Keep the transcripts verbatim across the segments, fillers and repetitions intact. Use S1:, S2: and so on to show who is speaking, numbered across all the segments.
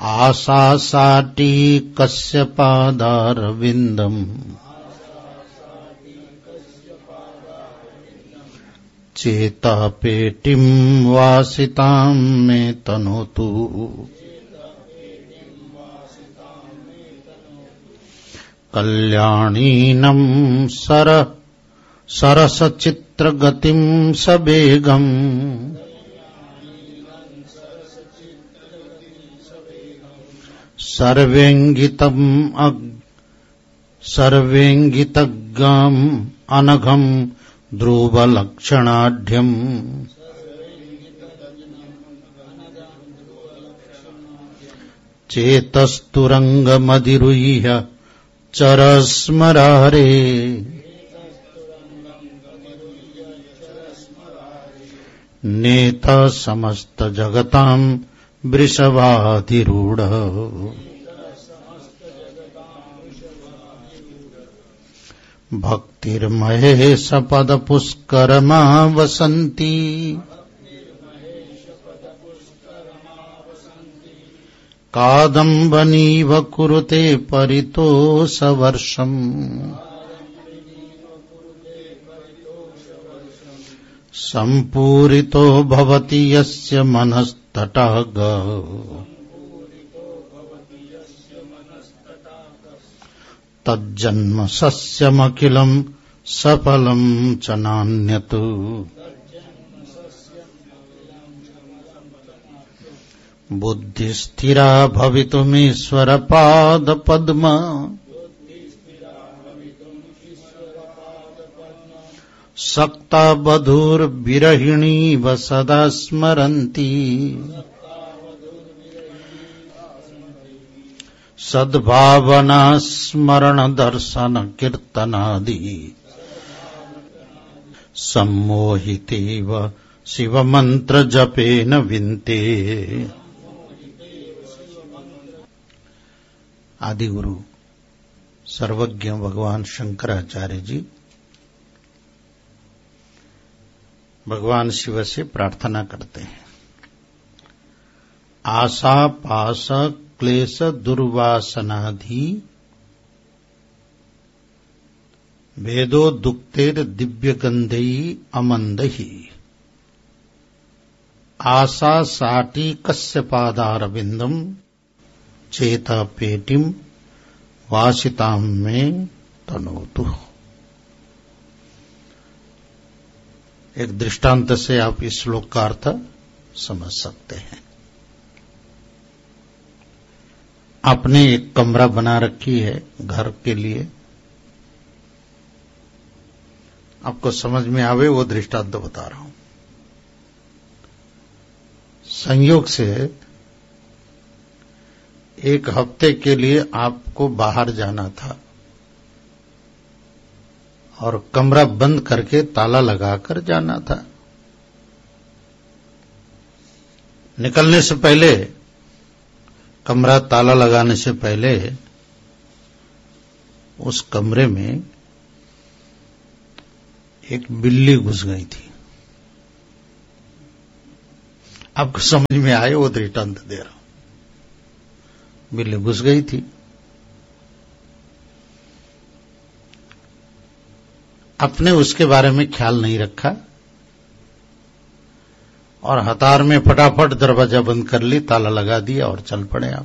S1: आसासाटी कश्यपादारविन्दम् चेतापेटिं वासितां मे तनोतु। कल्याणीनं sir सरसचित्रगतिं सबेगम् सर्वेङ्गितम् अग् सर्वेङ्गितग्गाम् अनघम् ध्रुवलक्षणाढ्यम् चेतस्तुरङ्गमधिरुह्य चरस्मरारे नेता समस्त जगताम् वृषभाधिरूढ। भक्तिर्महेश पदपुष्करमा वसन्ति कादम्बनीव कुरुते परितोषवर्षम्। सम्पूरितो भवति यस्य मनस्तटाग तज्जन्म सस्यमखिलम् सफलम् च नान्यत्। बुद्धिस्थिरा भवितुमीश्वरपादपद्म सक्ता बधुर्विरहिणीव सदा स्मरन्ति। सद्भावना स्मरण दर्शन कीर्तनादि सम्मोहितेव शिवमन्त्र जपेन विन्ते। आदि गुरु सर्वज्ञ भगवान शंकराचार्य जी भगवान शिव से प्रार्थना करते हैं। आशा पाश क्लेश दुर्वासनाधि भेदो दुक्तेर दिव्य गंधई अमंदही। आशा साटी कश्यपादारविंदम चेता पेटिम वासिताम में तनोतु। एक दृष्टांत से आप इस श्लोक का अर्थ समझ सकते हैं। आपने एक कमरा बना रखी है घर के लिए, आपको समझ में आवे वो दृष्टांत बता रहा हूं। संयोग से एक हफ्ते के लिए आपको बाहर जाना था और कमरा बंद करके ताला लगाकर जाना था। निकलने से पहले, कमरा ताला लगाने से पहले उस कमरे में एक बिल्ली घुस गई थी। आपको समझ में आए वो दृष्टांत दे रहा हूं। बिल्ली घुस गई थी। आपने उसके बारे में ख्याल नहीं रखा और हतार में फटाफट दरवाजा बंद कर ली, ताला लगा दिया और चल पड़े आप।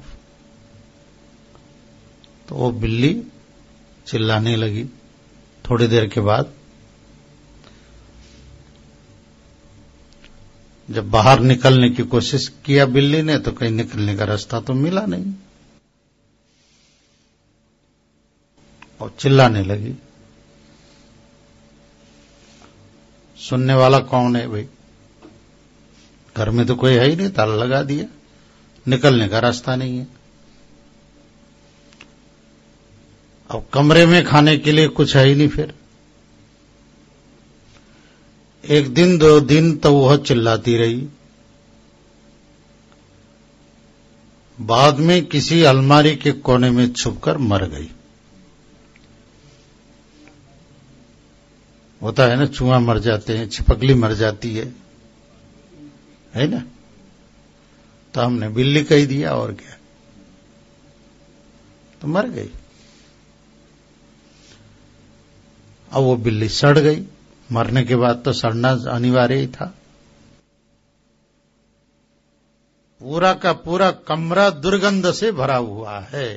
S1: तो वो बिल्ली चिल्लाने लगी। थोड़ी देर के बाद जब बाहर निकलने की कोशिश किया बिल्ली ने, तो कहीं निकलने का रास्ता तो मिला नहीं और चिल्लाने लगी। सुनने वाला कौन है भाई? घर में तो कोई है ही नहीं, ताला लगा दिया, निकलने का रास्ता नहीं है। अब कमरे में खाने के लिए कुछ है ही नहीं। फिर एक दिन दो दिन तो वह चिल्लाती रही। बाद में किसी अलमारी के कोने में छुपकर मर गई। होता है ना, चूहा मर जाते हैं, छिपकली मर जाती है, है ना। तो हमने बिल्ली कह दिया और क्या। तो मर गई। अब वो बिल्ली सड़ गई। मरने के बाद तो सड़ना अनिवार्य ही था। पूरा का पूरा कमरा दुर्गंध से भरा हुआ है।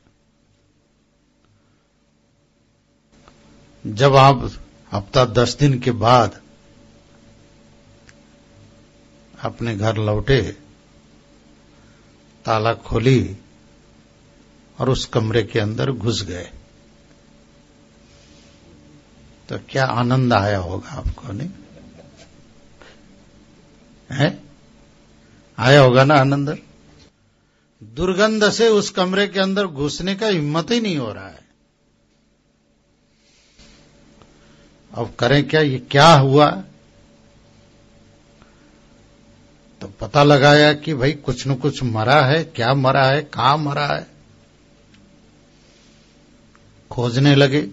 S1: जब आप हफ्ता दस दिन के बाद अपने घर लौटे, ताला खोली और उस कमरे के अंदर घुस गए, तो क्या आनंद आया होगा आपको? नहीं है? आया होगा ना आनंद? दुर्गंध से उस कमरे के अंदर घुसने का हिम्मत ही नहीं हो रहा है। अब करें क्या? ये क्या हुआ? तो पता लगाया कि भाई कुछ न कुछ मरा है। क्या मरा है? कहां मरा है? खोजने लगे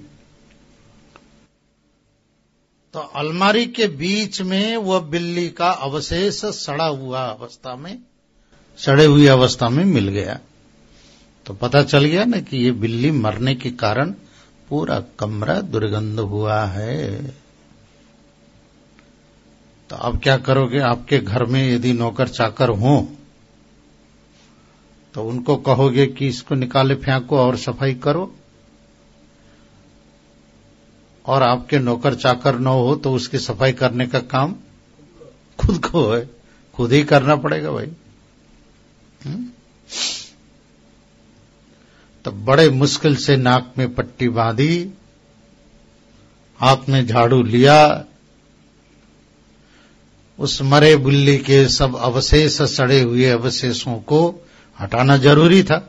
S1: तो अलमारी के बीच में वह बिल्ली का अवशेष सड़ा हुआ अवस्था में, सड़े हुई अवस्था में मिल गया। तो पता चल गया ना कि ये बिल्ली मरने के कारण पूरा कमरा दुर्गंध हुआ है। तो अब क्या करोगे? आपके घर में यदि नौकर चाकर हों तो उनको कहोगे कि इसको निकाले फेंको और सफाई करो, और आपके नौकर चाकर न हो तो उसकी सफाई करने का काम खुद को है, खुद ही करना पड़ेगा भाई। हुँ? तो बड़े मुश्किल से नाक में पट्टी बांधी, हाथ में झाड़ू लिया, उस मरे बिल्ली के सब अवशेष, सड़े हुए अवशेषों को हटाना जरूरी था।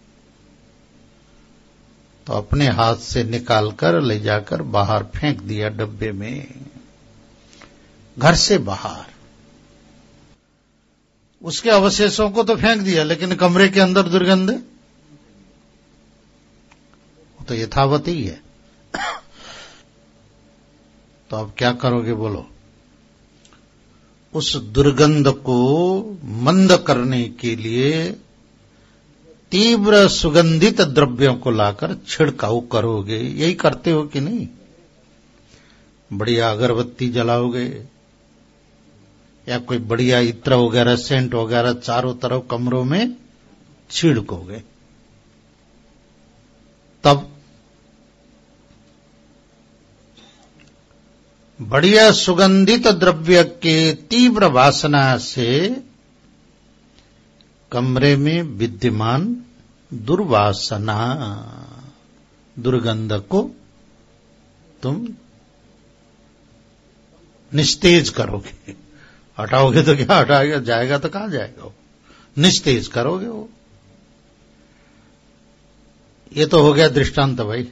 S1: तो अपने हाथ से निकालकर ले जाकर बाहर फेंक दिया डब्बे में, घर से बाहर। उसके अवशेषों को तो फेंक दिया, लेकिन कमरे के अंदर दुर्गंध तो यथावत ही है। तो अब क्या करोगे बोलो? उस दुर्गंध को मंद करने के लिए तीव्र सुगंधित द्रव्यों को लाकर छिड़काव करोगे। यही करते हो कि नहीं? बढ़िया अगरबत्ती जलाओगे या कोई बढ़िया इत्र वगैरह, सेंट वगैरह चारों तरफ कमरों में छिड़कोगे। तब बढ़िया सुगंधित द्रव्य के तीव्र वासना से कमरे में विद्यमान दुर्वासना, दुर्गंध को तुम निस्तेज करोगे। हटाओगे तो क्या हटाएगा? जाएगा तो कहां जाएगा वो? निस्तेज करोगे वो। ये तो हो गया दृष्टांत भाई।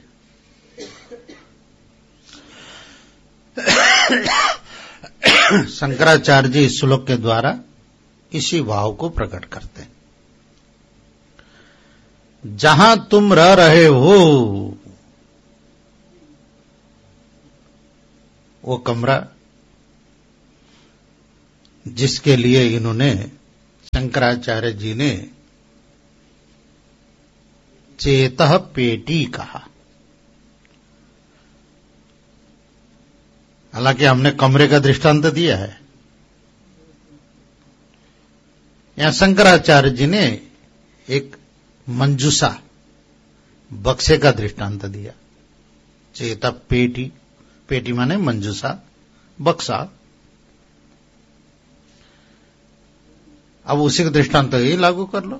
S1: शंकराचार्य जी इस श्लोक के द्वारा इसी भाव को प्रकट करते हैं। जहां तुम रह रहे हो वो कमरा, जिसके लिए इन्होंने, शंकराचार्य जी ने चेतः पेटी कहा। हालांकि हमने कमरे का दृष्टांत दिया है, यहां शंकराचार्य जी ने एक मंजूषा, बक्से का दृष्टांत दिया। चेता पेटी, पेटी माने मंजूषा, बक्सा। अब उसी का दृष्टांत ही लागू कर लो।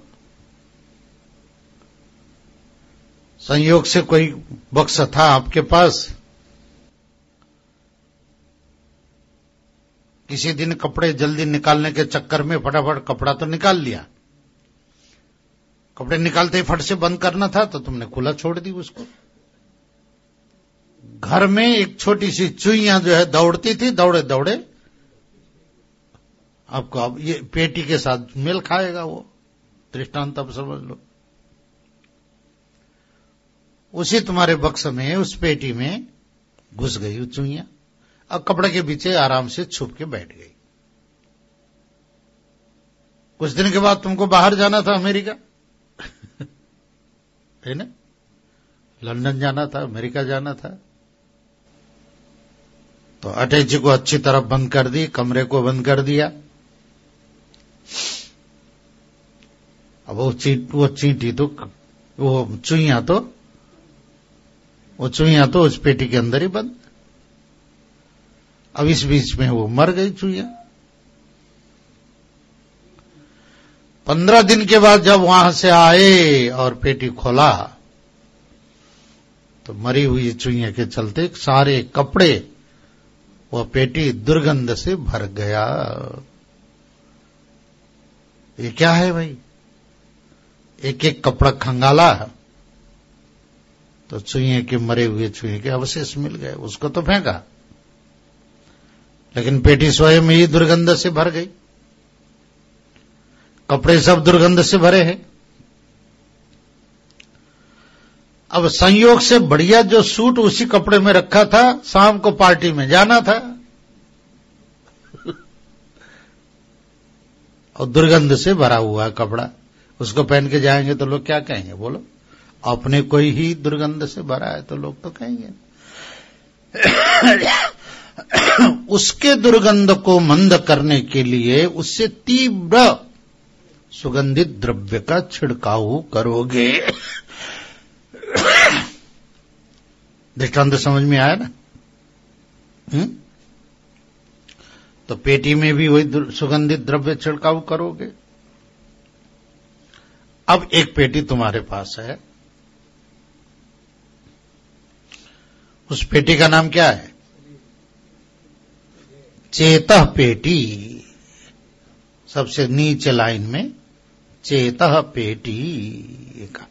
S1: संयोग से कोई बक्सा था आपके पास, किसी दिन कपड़े जल्दी निकालने के चक्कर में फटाफट कपड़ा तो निकाल लिया, कपड़े निकालते ही फट से बंद करना था तो तुमने खुला छोड़ दी उसको। घर में एक छोटी सी चुईयां जो है दौड़ती थी, दौड़े दौड़े आपको, अब ये पेटी के साथ मेल खाएगा वो दृष्टांत, अब समझ लो। उसी तुम्हारे बक्स में, उस पेटी में घुस गई वो चुईयां, अब कपड़े के पीछे आराम से छुप के बैठ गई। कुछ दिन के बाद तुमको बाहर जाना था, अमेरिका है ना, लंदन जाना था, अमेरिका जाना था। तो अटैची को अच्छी तरह बंद कर दी, कमरे को बंद कर दिया। अब वो चीट वो चींटी तो वो चुईया तो वो चुईया तो उस पेटी के अंदर ही बंद। अब इस बीच में वो मर गई चुईया। पंद्रह दिन के बाद जब वहां से आए और पेटी खोला तो मरी हुई चुईया के चलते सारे कपड़े, वह पेटी दुर्गंध से भर गया। ये क्या है भाई? एक एक कपड़ा खंगाला तो चुईए के, मरे हुए चुईए के अवशेष मिल गए। उसको तो फेंका, लेकिन पेटी स्वयं ही दुर्गंध से भर गई। कपड़े सब दुर्गंध से भरे हैं। अब संयोग से बढ़िया जो सूट उसी कपड़े में रखा था, शाम को पार्टी में जाना था और दुर्गंध से भरा हुआ कपड़ा, उसको पहन के जाएंगे तो लोग क्या कहेंगे? बोलो, अपने कोई ही दुर्गंध से भरा है तो लोग तो कहेंगे। उसके दुर्गंध को मंद करने के लिए उससे तीव्र सुगंधित द्रव्य का छिड़काव करोगे। दृष्टांत समझ में आया ना? हुँ? तो पेटी में भी वही सुगंधित द्रव्य छिड़काव करोगे। अब एक पेटी तुम्हारे पास है, उस पेटी का नाम क्या है? चेतः पेटी। सबसे नीचे लाइन में चेतः पेटी का।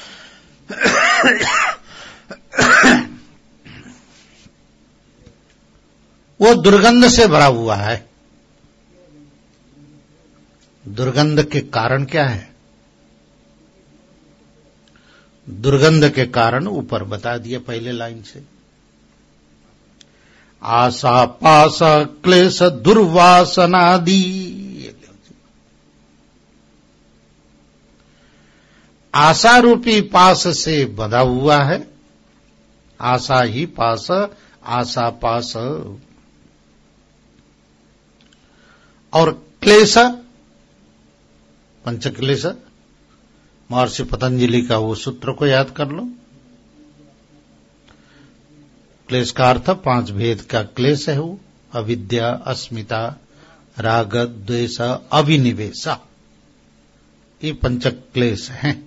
S1: वो दुर्गंध से भरा हुआ है। दुर्गंध के कारण क्या है? दुर्गंध के कारण ऊपर बता दिया पहले लाइन से। आशा पास क्लेश दुर्वासनादि। आशा रूपी पास से बंधा हुआ है। आशा ही पास, आशा पास। और क्लेश, पंचक्लेश, महर्षि पतंजलि का वो सूत्र को याद कर लो। क्लेश का अर्थ पांच भेद का क्लेश है वो। अविद्या, अस्मिता, राग, द्वेष, अभिनिवेश, ये पंच क्लेश हैं।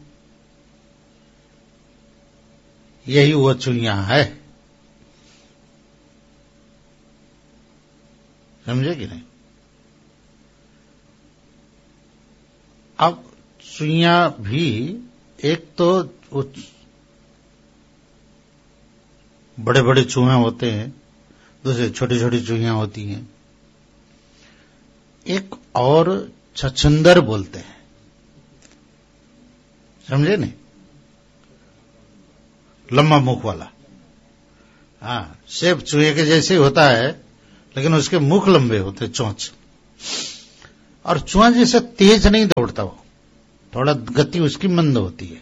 S1: यही वो चुईया है। समझे कि नहीं? अब चुईया भी एक तो बड़े बड़े चूहे होते हैं, दूसरे छोटी छोटी चूहियां होती हैं। एक और छछुंदर बोलते हैं, समझे नहीं? लंबा मुख वाला। हाँ, शेप चूहे के जैसे होता है, लेकिन उसके मुख लंबे होते, चोंच। और चूहा जैसे तेज नहीं दौड़ता, वो थोड़ा गति उसकी मंद होती है।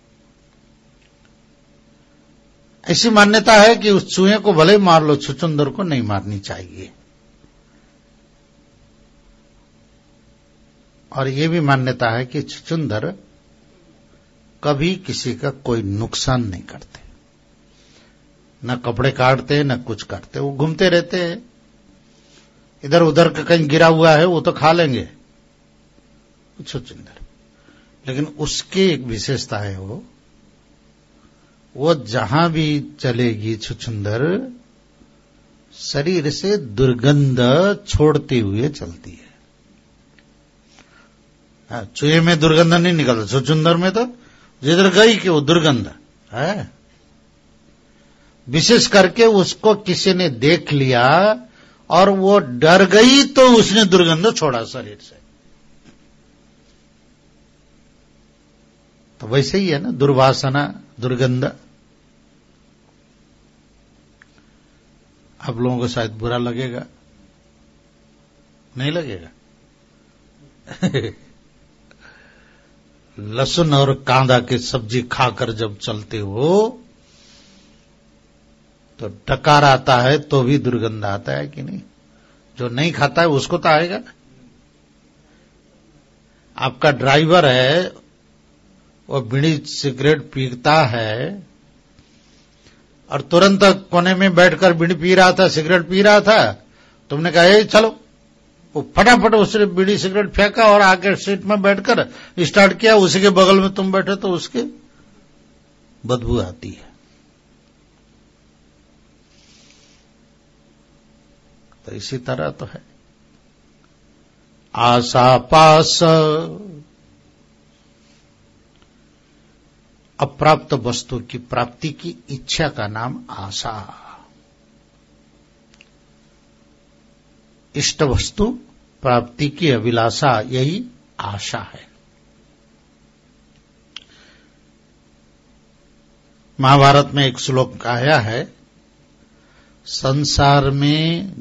S1: ऐसी मान्यता है कि उस चूहे को भले मार लो, छुचुंदर को नहीं मारनी चाहिए। और ये भी मान्यता है कि छुचुंदर कभी किसी का कोई नुकसान नहीं करते, न कपड़े काटते न कुछ करते। वो घूमते रहते हैं, इधर उधर का कहीं गिरा हुआ है वो तो खा लेंगे छुचुंदर। लेकिन उसकी एक विशेषता है, वो वो जहां भी चलेगी छुचुंदर, शरीर से दुर्गंध छोड़ते हुए चलती है। हाँ, चूहे में दुर्गंध नहीं निकलता, छुचुंदर में तो जिधर गई कि वो दुर्गंध है। विशेष करके उसको किसी ने देख लिया और वो डर गई तो उसने दुर्गंध छोड़ा शरीर से। तो वैसे ही है ना, दुर्वासना, दुर्गंध। आप लोगों को शायद बुरा लगेगा, नहीं लगेगा? लहसुन और कांदा की सब्जी खाकर जब चलते हो तो डकार आता है तो भी दुर्गंध आता है कि नहीं? जो नहीं खाता है उसको तो आएगा ना। आपका ड्राइवर है, वो बीड़ी सिगरेट पीता है और तुरंत कोने में बैठकर बीड़ी पी रहा था, सिगरेट पी रहा था, तुमने कहा ए चलो, वो फटाफट उसने बीड़ी सिगरेट फेंका और आके सीट में बैठकर स्टार्ट किया, उसी के बगल में तुम बैठे तो उसके बदबू आती है। तो इसी तरह तो है आशा पास, अप्राप्त वस्तु की प्राप्ति की इच्छा का नाम आशा। इष्ट वस्तु प्राप्ति की अभिलाषा, यही आशा है। महाभारत में एक श्लोक आया है, संसार में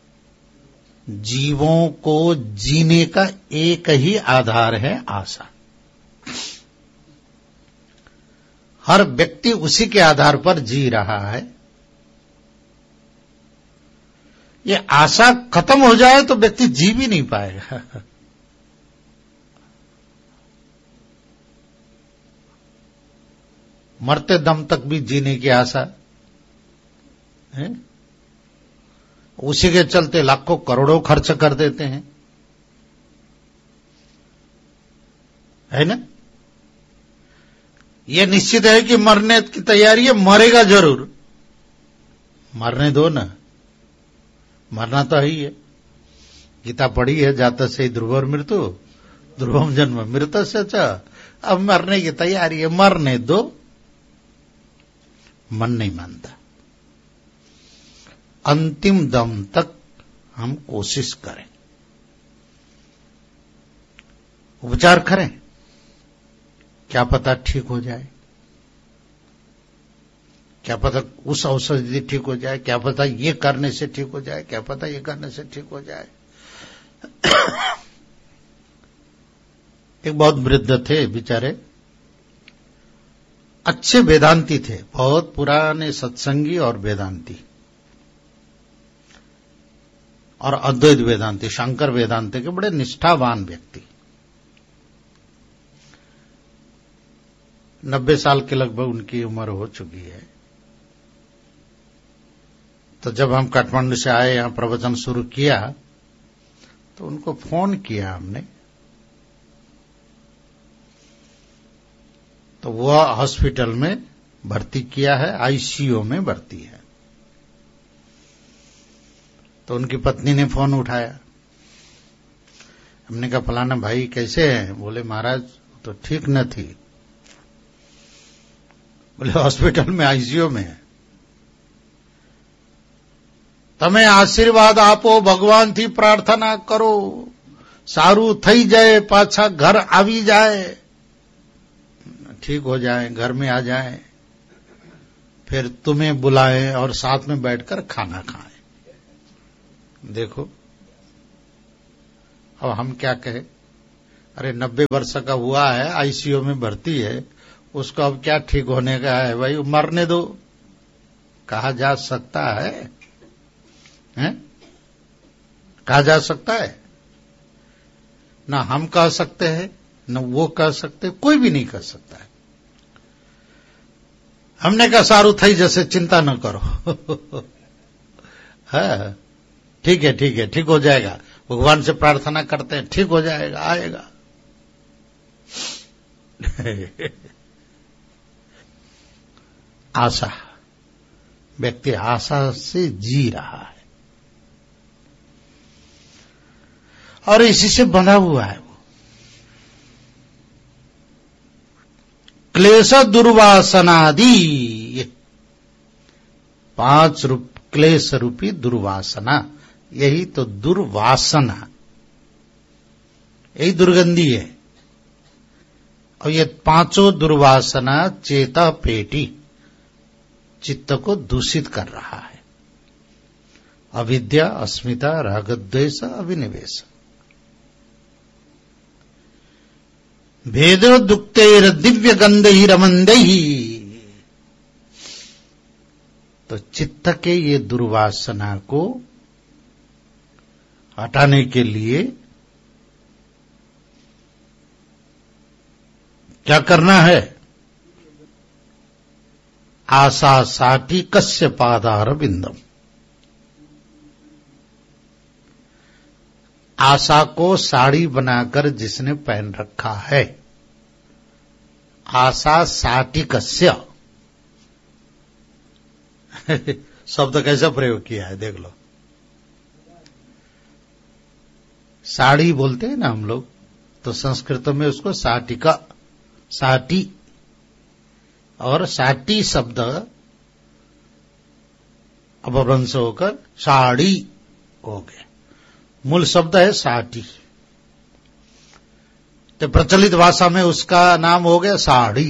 S1: जीवों को जीने का एक ही आधार है, आशा। हर व्यक्ति उसी के आधार पर जी रहा है। ये आशा खत्म हो जाए तो व्यक्ति जी भी नहीं पाएगा। मरते दम तक भी जीने की आशा है, उसी के चलते लाखों करोड़ों खर्च कर देते हैं, है ना। यह निश्चित है कि मरने की तैयारी है, मरेगा जरूर, मरने दो ना, मरना तो ही है। गीता पढ़ी है, जाता से ध्रुवर मृत्यु ध्रुवम जन्म मृत से च, अब मरने की तैयारी है, मरने दो। मन नहीं मानता, अंतिम दम तक हम कोशिश करें, उपचार करें, क्या पता ठीक हो जाए, क्या पता उस औषधि ठीक हो जाए, क्या पता ये करने से ठीक हो जाए, क्या पता ये करने से ठीक हो जाए। एक बहुत वृद्ध थे बेचारे, अच्छे वेदांती थे, बहुत पुराने सत्संगी और वेदांती और अद्वैत वेदांती, शंकर वेदांती के बड़े निष्ठावान व्यक्ति। नब्बे साल के लगभग उनकी उम्र हो चुकी है। तो जब हम काठमांडू से आए, यहां प्रवचन शुरू किया, तो उनको फोन किया हमने, तो वह हॉस्पिटल में भर्ती किया है, आईसीयू में भर्ती है। तो उनकी पत्नी ने फोन उठाया, हमने कहा फलाना भाई कैसे हैं? बोले महाराज तो ठीक न थी। बोले हॉस्पिटल में आईसीयू में है। તમે આશીર્વાદ આપો, ભગવાનથી પ્રાર્થના કરો, સારું થઈ જાય, પાછા ઘર આવી જાય, ठीक हो जाए, घर में आ जाए, फिर तुम्हें बुलाएं और साथ में बैठकर खाना खाएं। देखो अब हम क्या कहें, अरे नब्बे वर्ष का हुआ है, आईसीयू में भर्ती है, उसको अब क्या ठीक होने का है भाई, मरने दो, कहा जा सकता है, हैं? कहा जा सकता है? ना हम कह सकते हैं, न वो कह सकते, कोई भी नहीं कह सकता है। हमने कहा सारू थई जैसे चिंता न करो। है ठीक है, ठीक है, ठीक हो जाएगा, भगवान से प्रार्थना करते हैं, ठीक हो जाएगा, आएगा। आशा, व्यक्ति आशा से जी रहा है और इसी से बंधा हुआ है। वो क्लेश दुर्वासनादि, पांच रूप क्लेश रूपी दुर्वासना, यही तो दुर्वासना, यही दुर्गंधी है। और ये पांचों दुर्वासना चेता पेटी, चित्त को दूषित कर रहा है। अविद्या, अस्मिता, रागद्वेष, अभिनिवेश। भेदो दुक्तेर दिव्य गंधहि रमंदहि, तो चित्त के ये दुर्वासना को हटाने के लिए क्या करना है? आशा साटी कस्य पादार बिंदम। आशा को साड़ी बनाकर जिसने पहन रखा है, आशा साटी कस्य शब्द कैसा प्रयोग किया है देख लो। साड़ी बोलते हैं ना हम लोग, तो संस्कृत में उसको साटिका, साटी, और साटी शब्द अपभ्रंश होकर साड़ी हो गया। मूल शब्द है साटी, तो प्रचलित भाषा में उसका नाम हो गया साड़ी।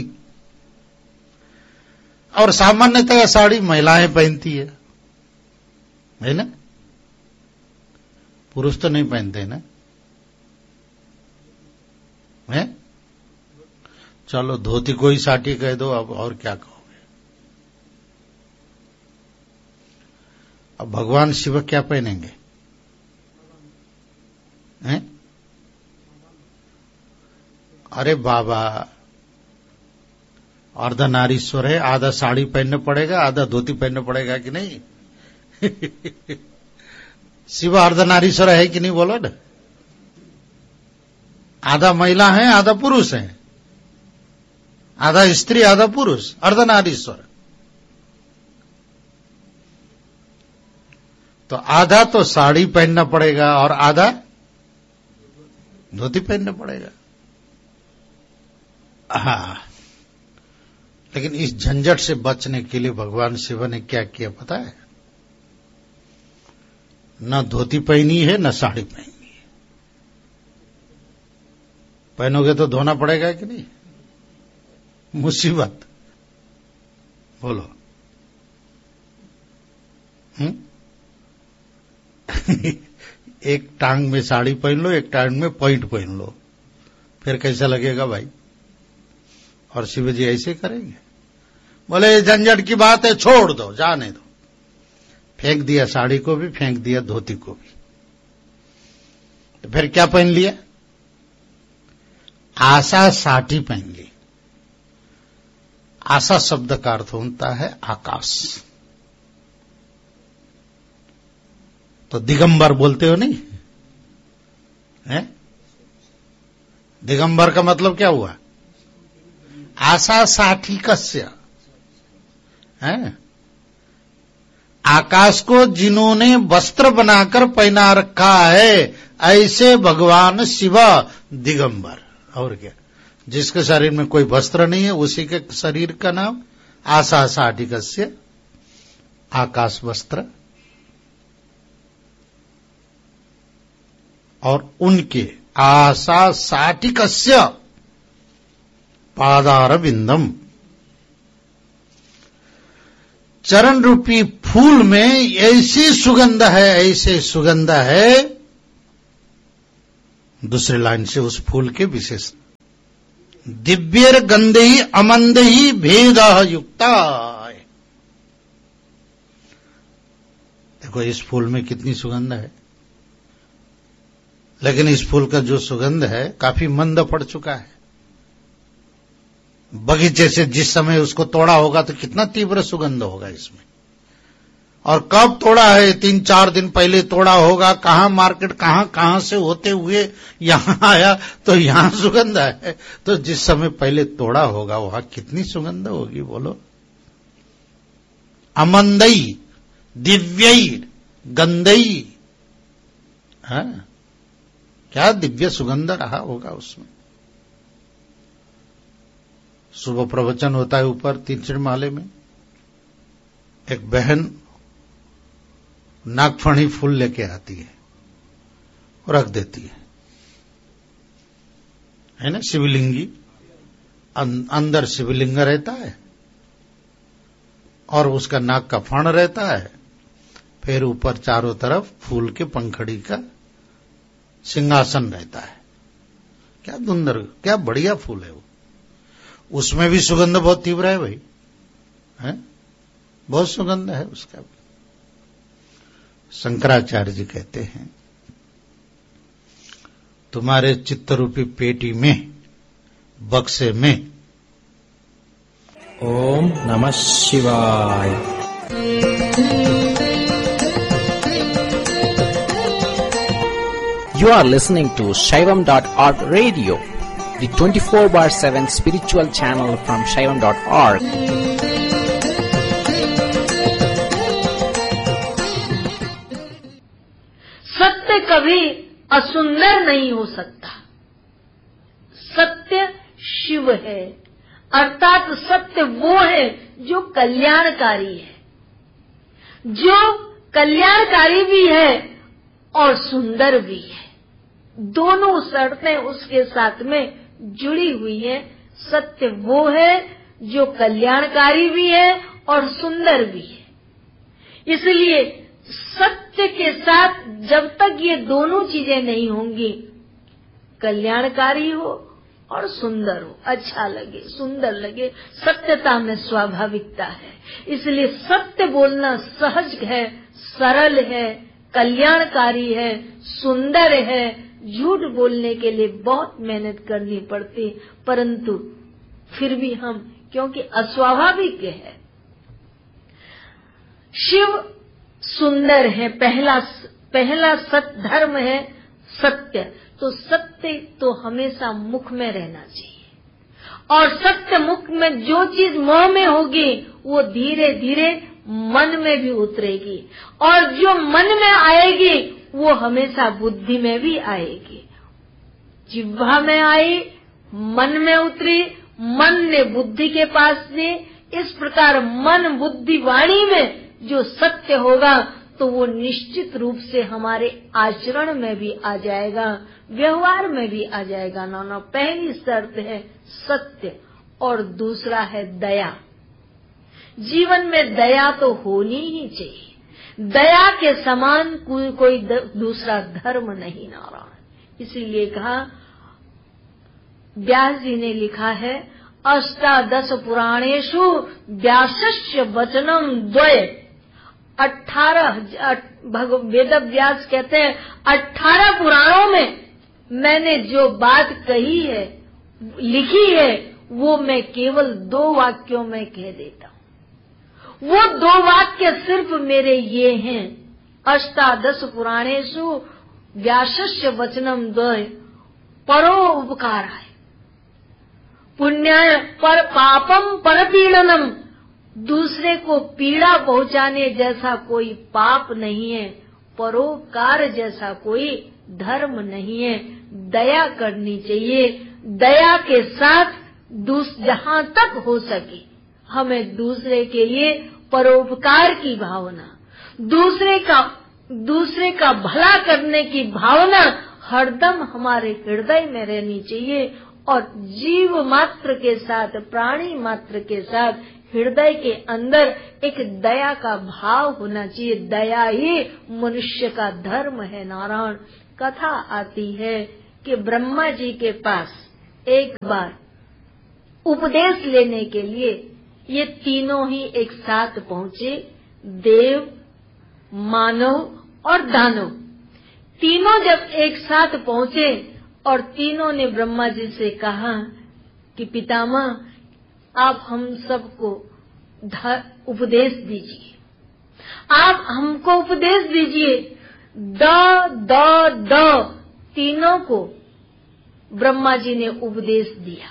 S1: और सामान्यतः साड़ी महिलाएं पहनती है, है ना? पुरुष तो नहीं पहनते ना, है? चलो धोती को ही साटी कह दो, अब और क्या कहोगे। अब भगवान शिव क्या पहनेंगे? हैं? अरे बाबा, अर्धनारीश्वर है, आधा साड़ी पहनना पड़ेगा, आधा धोती पहनना पड़ेगा कि नहीं? शिव अर्धनारीश्वर है कि नहीं बोलो ना? आधा महिला है, आधा पुरुष है, आधा स्त्री आधा पुरुष, अर्धनारीश्वर। तो आधा तो साड़ी पहनना पड़ेगा और आधा धोती पहनना पड़ेगा। हाँ, लेकिन इस झंझट से बचने के लिए भगवान शिव ने क्या किया पता है? न धोती पहनी है न साड़ी पहनी है। पहनोगे तो धोना पड़ेगा कि नहीं? मुसीबत, बोलो। हम्म एक टांग में साड़ी पहन लो, एक टांग में पॉइंट पहन लो, फिर कैसा लगेगा भाई? और शिव जी ऐसे करेंगे? बोले झंझट की बात है, छोड़ दो, जाने दो। फेंक दिया साड़ी को भी, फेंक दिया धोती को भी। तो फिर क्या पहन लिया? आशा साटी पहन ली। आशा शब्द का अर्थ होता है आकाश। तो दिगंबर बोलते हो नहीं है? दिगंबर का मतलब क्या हुआ? आशा साटी कस्य है? आकाश को जिन्होंने वस्त्र बनाकर पहना रखा है, ऐसे भगवान शिव दिगंबर। और क्या? जिसके शरीर में कोई वस्त्र नहीं है, उसी के शरीर का नाम आशा साटिकस्य, आकाश वस्त्र। और उनके आशा साटिकस्य पादार बिंदम, चरण रूपी फूल में ऐसी सुगंध है, ऐसे सुगंध है। दूसरे लाइन से उस फूल के विशेष, दिव्यर गंधे ही अमंद ही भेद युक्ता। देखो इस फूल में कितनी सुगंध है, लेकिन इस फूल का जो सुगंध है काफी मंद पड़ चुका है। बगीचे से जिस समय उसको तोड़ा होगा तो कितना तीव्र सुगंध होगा इसमें। और कब तोड़ा है? तीन चार दिन पहले तोड़ा होगा। कहां मार्केट, कहां कहां से होते हुए यहां आया तो यहां सुगंध है। तो जिस समय पहले तोड़ा होगा वहां कितनी सुगंध होगी बोलो। अमंदई दिव्यई गंधई, हाँ, क्या दिव्य सुगंध रहा होगा उसमें। सुबह प्रवचन होता है ऊपर तीसरे माले में, एक बहन नागफणी फूल लेके आती है और रख देती है, है ना। शिवलिंगी अं, अंदर शिवलिंग रहता है और उसका नाग का फण रहता है। फिर ऊपर चारों तरफ फूल के पंखड़ी का सिंहासन रहता है। क्या सुंदर, क्या बढ़िया फूल है वो। उसमें भी सुगंध बहुत तीव्र है भाई, है? बहुत सुगंध है उसका भी। शंकराचार्य जी कहते हैं, तुम्हारे चित्तरूपी पेटी में, बक्से में।
S2: ओम नमः शिवाय। You are listening to Shaivam dot org radio, the twenty-four bar seven spiritual channel from Shaivam dot org.
S3: सत्य कभी असुंदर नहीं हो सकता। सत्य शिव है, अर्थात सत्य वो है जो कल्याणकारी है, जो कल्याणकारी भी है और सुंदर भी है। दोनों शर्तें उसके साथ में जुड़ी हुई हैं। सत्य वो है जो कल्याणकारी भी है और सुंदर भी है। इसलिए सत्य के साथ जब तक ये दोनों चीजें नहीं होंगी, कल्याणकारी हो और सुंदर हो, अच्छा लगे, सुंदर लगे, सत्यता में स्वाभाविकता है। इसलिए सत्य बोलना सहज है, सरल है, कल्याणकारी है, सुंदर है। झूठ बोलने के लिए बहुत मेहनत करनी पड़ती, परंतु फिर भी हम, क्योंकि अस्वाभाविक है। शिव सुंदर है, पहला पहला सत्य धर्म है सत्य। तो सत्य तो हमेशा मुख में रहना चाहिए, और सत्य मुख में जो चीज मुंह में होगी वो धीरे धीरे मन में भी उतरेगी, और जो मन में आएगी वो हमेशा बुद्धि में भी आएगी। जिह्वा में आई, मन में उतरी, मन ने बुद्धि के पास दी। इस प्रकार मन बुद्धि वाणी में जो सत्य होगा तो वो निश्चित रूप से हमारे आचरण में भी आ जाएगा, व्यवहार में भी आ जाएगा। नाना, पहली शर्त है सत्य और दूसरा है दया। जीवन में दया तो होनी ही चाहिए। दया के समान कोई कोई दूसरा धर्म नहीं नारायण। इसीलिए कहा, व्यास जी ने लिखा है, अष्टादश पुराणेषु व्यासस्य वचनम द्वय। अठारह वेद व्यास कहते हैं, अठारह पुराणों में मैंने जो बात कही है, लिखी है, वो मैं केवल दो वाक्यों में कह देता हूँ। वो दो वाक्य सिर्फ मेरे ये हैं, अष्टादश पुराणेषु व्यासस्य वचनम द्वय परोपकाराय पुण्याय पर पापम परपीड़नम। दूसरे को पीड़ा पहुंचाने जैसा कोई पाप नहीं है, परोपकार जैसा कोई धर्म नहीं है। दया करनी चाहिए। दया के साथ जहां तक हो सके हमें दूसरे के लिए परोपकार की भावना, दूसरे का दूसरे का भला करने की भावना हरदम हमारे हृदय में रहनी चाहिए, और जीव मात्र के साथ, प्राणी मात्र के साथ हृदय के अंदर एक दया का भाव होना चाहिए। दया ही मनुष्य का धर्म है नारायण। कथा आती है कि ब्रह्मा जी के पास एक बार उपदेश लेने के लिए ये तीनों ही एक साथ पहुंचे, देव, मानव और दानव। तीनों जब एक साथ पहुंचे और तीनों ने ब्रह्मा जी से कहा कि पितामह, आप हम सबको उपदेश दीजिए, आप हमको उपदेश दीजिए। द द द तीनों को ब्रह्मा जी ने उपदेश दिया।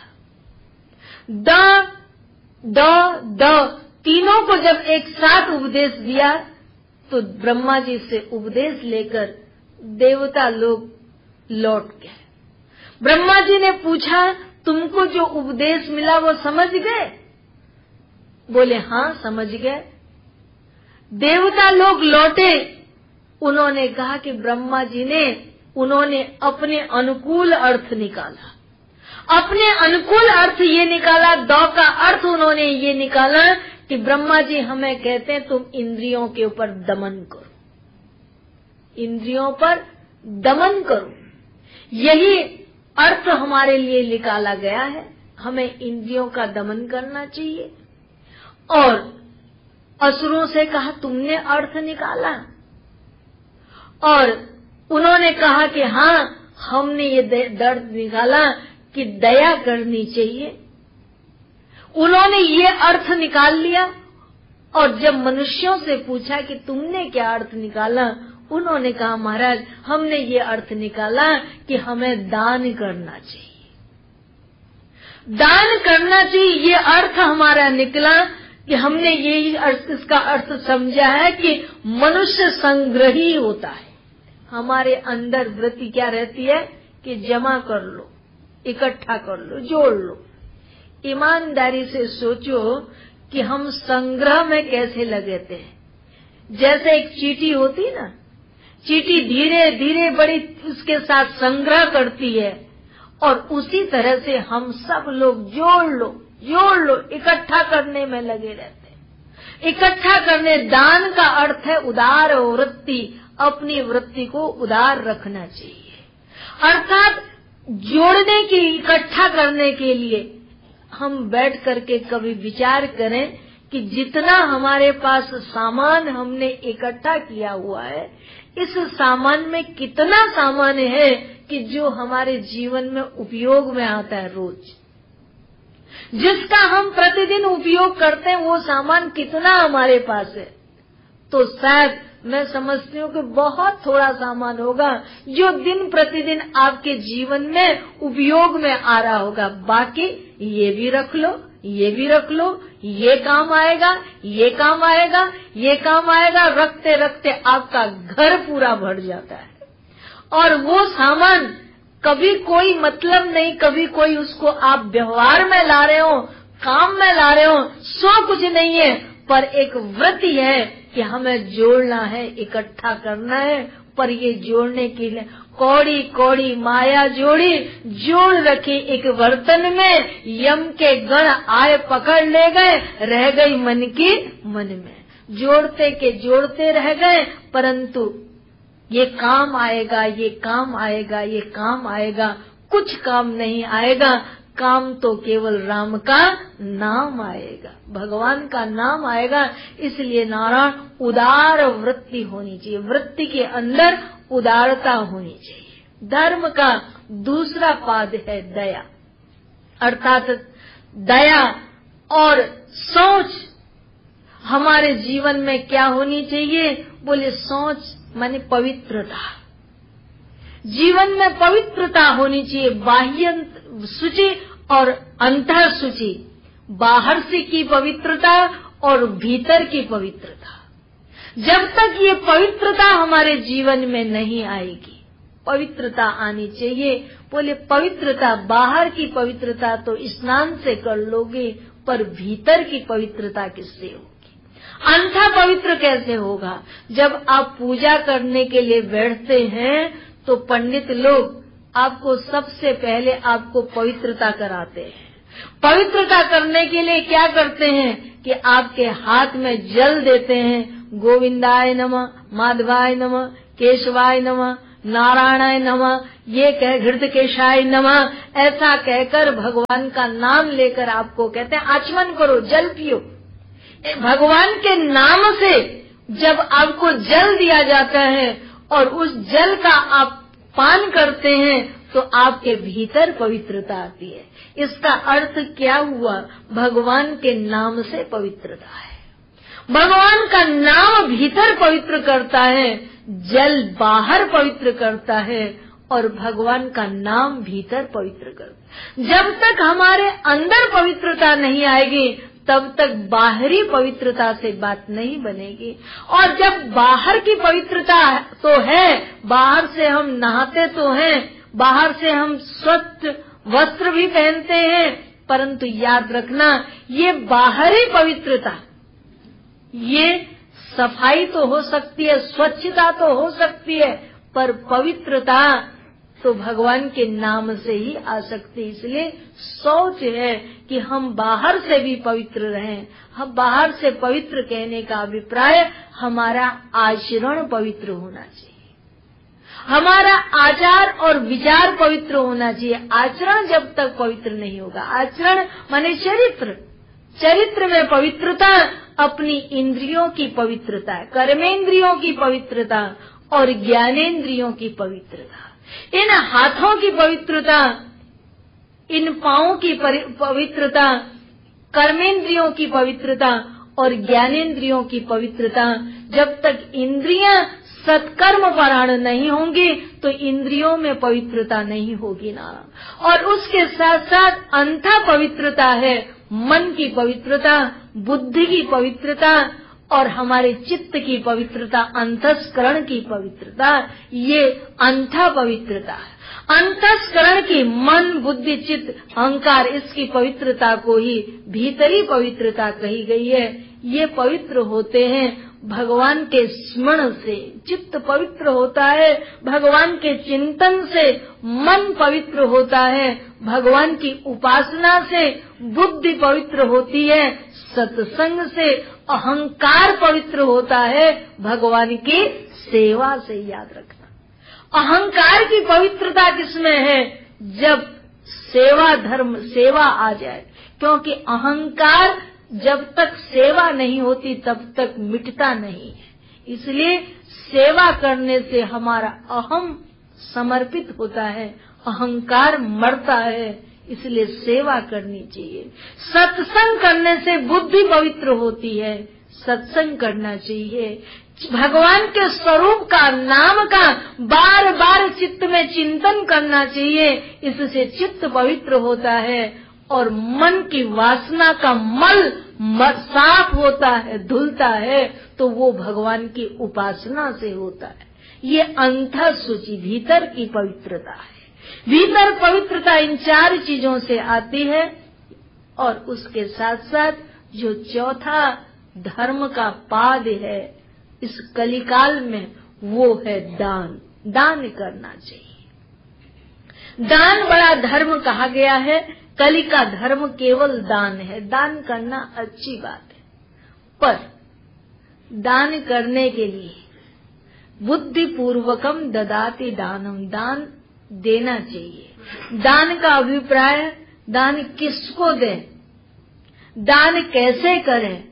S3: द द द तीनों को जब एक साथ उपदेश दिया तो ब्रह्मा जी से उपदेश लेकर देवता लोग लौट गए। ब्रह्मा जी ने पूछा, तुमको जो उपदेश मिला वो समझ गए? बोले हाँ, समझ गए। देवता लोग लौटे, उन्होंने कहा कि ब्रह्मा जी ने उन्होंने अपने अनुकूल अर्थ निकाला। अपने अनुकूल अर्थ ये निकाला, दौ का अर्थ उन्होंने ये निकाला कि ब्रह्मा जी हमें कहते हैं तुम इंद्रियों के ऊपर दमन करो, इंद्रियों पर दमन करो। यही अर्थ हमारे लिए निकाला गया है, हमें इंद्रियों का दमन करना चाहिए। और असुरों से कहा तुमने अर्थ निकाला, और उन्होंने कहा कि हाँ हमने ये दर्द निकाला कि दया करनी चाहिए। उन्होंने ये अर्थ निकाल लिया, और जब मनुष्यों से पूछा कि तुमने क्या अर्थ निकाला, उन्होंने कहा महाराज हमने ये अर्थ निकाला कि हमें दान करना चाहिए, दान करना चाहिए। ये अर्थ हमारा निकला कि हमने यही अर्थ, इसका अर्थ समझा है कि मनुष्य संग्रही होता है। हमारे अंदर वृत्ति क्या रहती है कि जमा कर लो, इकट्ठा कर लो, जोड़ लो। ईमानदारी से सोचो कि हम संग्रह में कैसे लगते हैं। जैसे एक चींटी होती ना, चींटी धीरे धीरे बड़ी उसके साथ संग्रह करती है, और उसी तरह से हम सब लोग जोड़ लो जोड़ लो इकट्ठा करने में लगे रहते हैं। इकट्ठा करने, दान का अर्थ है उदार वृत्ति, अपनी वृत्ति को उदार रखना चाहिए। अर्थात जोड़ने की, इकट्ठा करने के लिए हम बैठ करके कभी विचार करें कि जितना हमारे पास सामान हमने इकट्ठा किया हुआ है, इस सामान में कितना सामान है कि जो हमारे जीवन में उपयोग में आता है, रोज जिसका हम प्रतिदिन उपयोग करते हैं, वो सामान कितना हमारे पास है। तो शायद मैं समझती हूँ कि बहुत थोड़ा सामान होगा जो दिन प्रतिदिन आपके जीवन में उपयोग में आ रहा होगा। बाकी ये भी रख लो, ये भी रख लो, ये काम आएगा, ये काम आएगा, ये काम आएगा, रखते रखते आपका घर पूरा भर जाता है। और वो सामान कभी कोई मतलब नहीं, कभी कोई उसको आप व्यवहार में ला रहे हो, काम में ला रहे हो, सो कुछ नहीं है, पर एक वृत्ति है कि हमें जोड़ना है, इकट्ठा करना है। पर ये जोड़ने के लिए कौड़ी कौड़ी माया जोड़ी, जोड़ रखी एक बर्तन में, यम के गण आए पकड़ ले गए, रह गई मन की मन में। जोड़ते के जोड़ते रह गए, परंतु ये काम आएगा, ये काम आएगा, ये काम आएगा, कुछ काम नहीं आएगा। काम तो केवल राम का नाम आएगा, भगवान का नाम आएगा। इसलिए नारायण उदार वृत्ति होनी चाहिए, वृत्ति के अंदर उदारता होनी चाहिए। धर्म का दूसरा पाद है दया, अर्थात दया और सोच हमारे जीवन में क्या होनी चाहिए। बोले सोच माने पवित्रता, जीवन में पवित्रता होनी चाहिए। बाह्य शुचि और अंतर शुचि, बाहर से की पवित्रता और भीतर की पवित्रता। जब तक ये पवित्रता हमारे जीवन में नहीं आएगी, पवित्रता आनी चाहिए। बोले पवित्रता, बाहर की पवित्रता तो स्नान से कर लोगे, पर भीतर की पवित्रता किससे होगी? अंधा पवित्र कैसे होगा? जब आप पूजा करने के लिए बैठते हैं तो पंडित लोग आपको सबसे पहले आपको पवित्रता कराते हैं। पवित्रता करने के लिए क्या करते हैं कि आपके हाथ में जल देते हैं, गोविंदाय नमः, माधवाय नमः, केशवाय नमः, नारायणाय नमः, ये कह हृदकेशाय नमः, ऐसा कहकर भगवान का नाम लेकर आपको कहते हैं आचमन करो, जल पियो। भगवान के नाम से जब आपको जल दिया जाता है और उस जल का आप पान करते हैं तो आपके भीतर पवित्रता आती है। इसका अर्थ क्या हुआ? भगवान के नाम से पवित्रता है। भगवान का नाम भीतर पवित्र करता है, जल बाहर पवित्र करता है, और भगवान का नाम भीतर पवित्र करता है। जब तक हमारे अंदर पवित्रता नहीं आएगी तब तक बाहरी पवित्रता से बात नहीं बनेगी। और जब बाहर की पवित्रता तो है, बाहर से हम नहाते तो हैं, बाहर से हम स्वच्छ वस्त्र भी पहनते हैं, परंतु याद रखना ये बाहरी पवित्रता, ये सफाई तो हो सकती है, स्वच्छता तो हो सकती है, पर पवित्रता तो भगवान के नाम से ही आ सकती है। इसलिए सोच है कि हम बाहर से भी पवित्र रहें। हम बाहर से पवित्र कहने का अभिप्राय हमारा आचरण पवित्र होना चाहिए, हमारा आचार और विचार पवित्र होना चाहिए। आचरण जब तक पवित्र नहीं होगा, आचरण माने चरित्र, चरित्र में पवित्रता अपनी इंद्रियों की पवित्रता, कर्मेंद्रियों की पवित्रता और ज्ञानेंद्रियों की पवित्रता, इन हाथों की पवित्रता, इन पांवों की पवित्रता, कर्मेंद्रियों की पवित्रता और ज्ञानेंद्रियों की पवित्रता, जब तक इंद्रियां सत्कर्म परायण नहीं होंगी तो इंद्रियों में पवित्रता नहीं होगी ना। और उसके साथ साथ अंतः पवित्रता है, मन की पवित्रता, बुद्धि की पवित्रता और हमारे चित्त की पवित्रता, अंतस्करण की पवित्रता, ये अंतः पवित्रता है। अंतस्करण की मन, बुद्धि, चित्त, अहंकार, इसकी पवित्रता को ही भीतरी पवित्रता कही गई है। ये पवित्र होते हैं भगवान के स्मरण से, चित्त पवित्र होता है भगवान के चिंतन से, मन पवित्र होता है भगवान की उपासना से, बुद्धि पवित्र होती है सत्संग से, अहंकार पवित्र होता है भगवान की सेवा से। याद रखना, अहंकार की पवित्रता किसमें है? जब सेवा धर्म सेवा आ जाए, क्योंकि अहंकार जब तक सेवा नहीं होती तब तक मिटता नहीं है। इसलिए सेवा करने से हमारा अहम समर्पित होता है, अहंकार मरता है, इसलिए सेवा करनी चाहिए। सत्संग करने से बुद्धि पवित्र होती है, सत्संग करना चाहिए। भगवान के स्वरूप का, नाम का बार बार चित्त में चिंतन करना चाहिए, इससे चित्त पवित्र होता है और मन की वासना का मल साफ होता है, धुलता है, तो वो भगवान की उपासना से होता है। ये अंतः सूची, भीतर की पवित्रता है। भीतर पवित्रता इन चार चीजों से आती है। और उसके साथ साथ जो चौथा धर्म का पाद है इस कलिकाल में, वो है दान। दान करना चाहिए। दान बड़ा धर्म कहा गया है। कली का धर्म केवल दान है। दान करना अच्छी बात है, पर दान करने के लिए बुद्धि पूर्वकम ददाति दानम, दान देना चाहिए। दान का अभिप्राय, दान किसको दें, दान कैसे करें,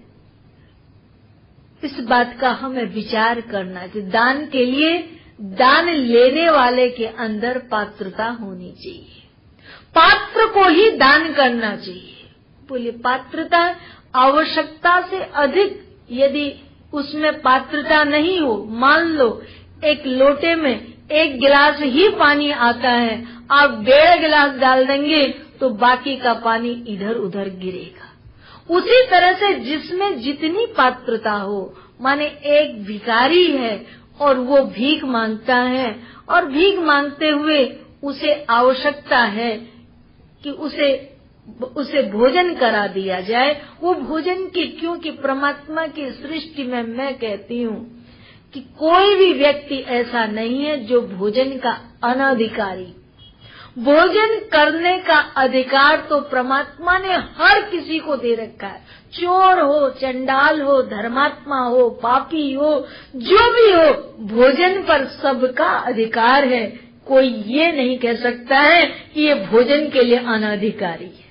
S3: इस बात का हमें विचार करना चाहिए। दान के लिए दान लेने वाले के अंदर पात्रता होनी चाहिए। पात्र को ही दान करना चाहिए। बोलिए, पात्रता आवश्यकता से अधिक यदि उसमें पात्रता नहीं हो, मान लो एक लोटे में एक गिलास ही पानी आता है, आप डेढ़ गिलास डाल देंगे तो बाकी का पानी इधर उधर गिरेगा। उसी तरह से जिसमें जितनी पात्रता हो, माने एक भिखारी है और वो भीख मांगता है, और भीख मांगते हुए उसे आवश्यकता है कि उसे उसे भोजन करा दिया जाए। वो भोजन की, क्योंकि परमात्मा की सृष्टि में मैं कहती हूँ कि कोई भी व्यक्ति ऐसा नहीं है जो भोजन का अनधिकारी। भोजन करने का अधिकार तो परमात्मा ने हर किसी को दे रखा है। चोर हो, चंडाल हो, धर्मात्मा हो, पापी हो, जो भी हो, भोजन पर सबका अधिकार है। कोई ये नहीं कह सकता है कि ये भोजन के लिए अनधिकारी है।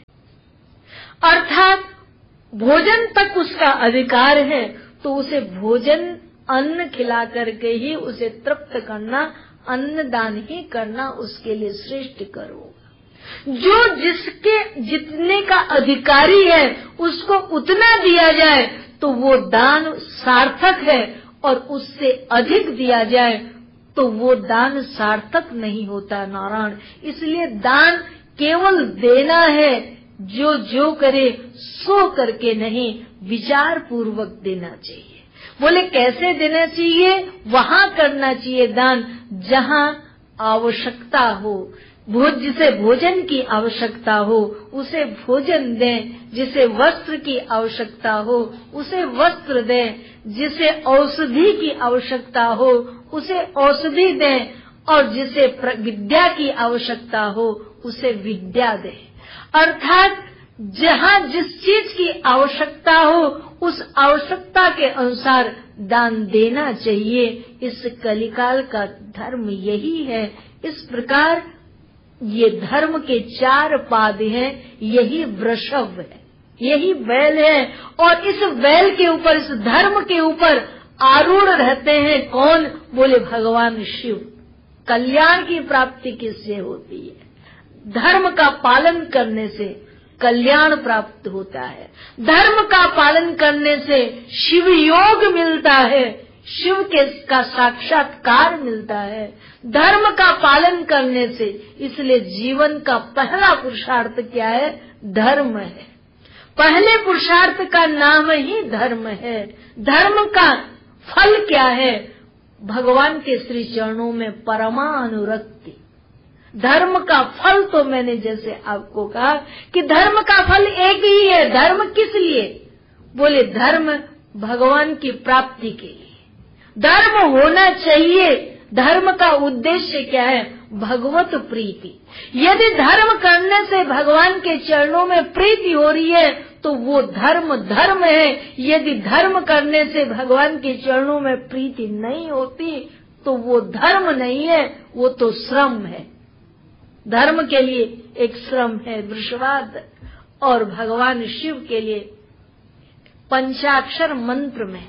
S3: अर्थात भोजन तक उसका अधिकार है, तो उसे भोजन, अन्न खिला करके ही उसे तृप्त करना, अन्न दान ही करना उसके लिए श्रेष्ठ करो। जो जिसके जितने का अधिकारी है उसको उतना दिया जाए तो वो दान सार्थक है, और उससे अधिक दिया जाए तो वो दान सार्थक नहीं होता। नारायण, इसलिए दान केवल देना है, जो जो करे सो करके नहीं, विचार पूर्वक देना चाहिए। बोले कैसे देना चाहिए? वहाँ करना चाहिए दान जहाँ आवश्यकता हो। भोज जिसे भोजन की आवश्यकता हो उसे भोजन दें, जिसे वस्त्र की आवश्यकता हो उसे वस्त्र दें, जिसे औषधि की आवश्यकता हो उसे औषधि दें, और जिसे विद्या की आवश्यकता हो उसे विद्या दें। अर्थात जहाँ जिस चीज की आवश्यकता हो उस आवश्यकता के अनुसार दान देना चाहिए। इस कलिकाल का धर्म यही है। इस प्रकार ये धर्म के चार पाद हैं, यही वृषभ है। यही बैल है। और इस बैल के ऊपर, इस धर्म के ऊपर आरूढ़ रहते हैं कौन? बोले भगवान शिव। कल्याण की प्राप्ति किससे होती है? धर्म का पालन करने से कल्याण प्राप्त होता है। धर्म का पालन करने से शिव योग मिलता है, शिव के का साक्षात्कार मिलता है धर्म का पालन करने से। इसलिए जीवन का पहला पुरुषार्थ क्या है? धर्म है। पहले पुरुषार्थ का नाम ही धर्म है। धर्म का फल क्या है? भगवान के श्री चरणों में परमानुरक्ति। धर्म का फल तो मैंने जैसे आपको कहा कि धर्म का फल एक ही है। धर्म किस लिए? बोले धर्म भगवान की प्राप्ति के लिए धर्म होना चाहिए। धर्म का उद्देश्य क्या है? भगवत प्रीति। यदि धर्म करने से भगवान के चरणों में प्रीति हो रही है तो वो धर्म धर्म है। यदि धर्म करने से भगवान के चरणों में प्रीति नहीं होती तो वो धर्म नहीं है, वो तो श्रम है। धर्म के लिए एक श्रम है वृषवाद, और भगवान शिव के लिए पंचाक्षर मंत्र में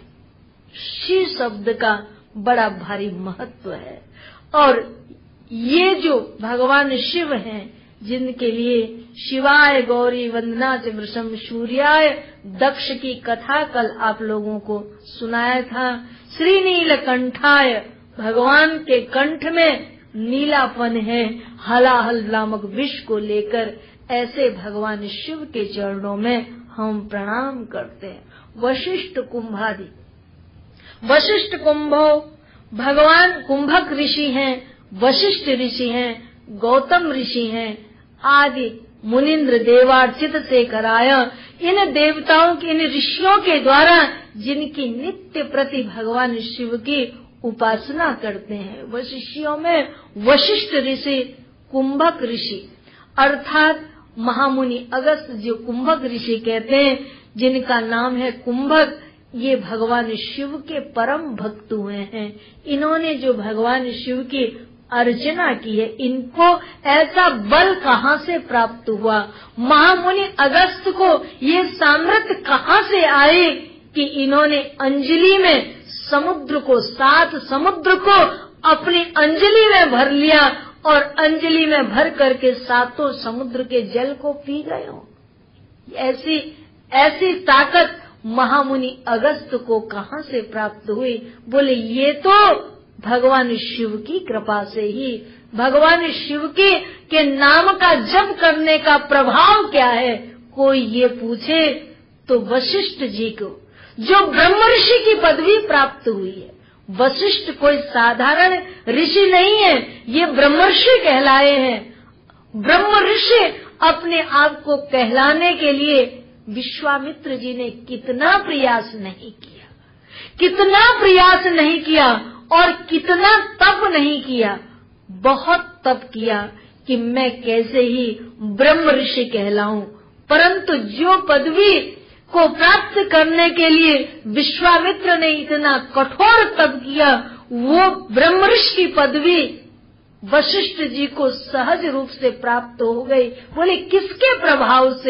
S3: शिव शब्द का बड़ा भारी महत्व है। और ये जो भगवान शिव हैं, जिनके लिए शिवाय गौरी वंदना च वृषम सूर्याय दक्ष की कथा कल आप लोगों को सुनाया था। श्री नीलकंठाय, भगवान के कंठ में नीलापन है, हलाहल नामक विष को लेकर। ऐसे भगवान शिव के चरणों में हम प्रणाम करते हैं। वशिष्ठ कुंभादि, वशिष्ठ कुंभो भगवान कुंभक ऋषि हैं, वशिष्ठ ऋषि हैं, गौतम ऋषि हैं, आदि मुनिंद्र देवार्चित से कराया। इन देवताओं के, इन ऋषियों के द्वारा जिनकी नित्य प्रति भगवान शिव की उपासना करते हैं। वशिष्ठों में वशिष्ठ ऋषि, कुंभक ऋषि अर्थात महामुनि अगस्त जो कुंभक ऋषि कहते हैं, जिनका नाम है कुंभक, ये भगवान शिव के परम भक्त हुए हैं। इन्होंने जो भगवान शिव की अर्चना की है, इनको ऐसा बल कहाँ से प्राप्त हुआ? महामुनि अगस्त को ये सामर्थ्य कहाँ से आए कि इन्होंने अंजलि में समुद्र को, सात समुद्र को अपनी अंजलि में भर लिया और अंजलि में भर करके सातों समुद्र के जल को पी गए हो? ऐसी ऐसी ताकत महामुनि अगस्त को कहाँ से प्राप्त हुई? बोले ये तो भगवान शिव की कृपा से ही। भगवान शिव के के नाम का जप करने का प्रभाव क्या है? कोई ये पूछे तो वशिष्ठ जी को, जो ब्रह्म ऋषि की पदवी प्राप्त हुई है। वशिष्ठ कोई साधारण ऋषि नहीं है, ये ब्रह्म ऋषि कहलाए हैं। ब्रह्म ऋषि अपने आप को कहलाने के लिए विश्वामित्र जी ने कितना प्रयास नहीं किया, कितना प्रयास नहीं किया और कितना तप नहीं किया। बहुत तप किया कि मैं कैसे ही ब्रह्म ऋषि कहलाऊं, परंतु जो पदवी को प्राप्त करने के लिए विश्वामित्र ने इतना कठोर तप किया, वो ब्रह्म ऋषि की पदवी वशिष्ठ जी को सहज रूप से प्राप्त हो गई। बोले किसके प्रभाव से?